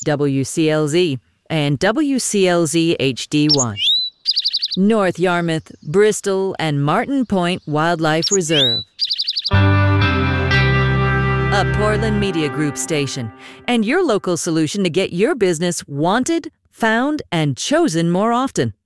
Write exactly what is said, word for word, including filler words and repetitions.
W C L Z and W C L Z H D one. North Yarmouth, Bristol, and Martin Point Wildlife Reserve. A Portland Media Group station, and your local solution to get your business wanted, found, and chosen more often.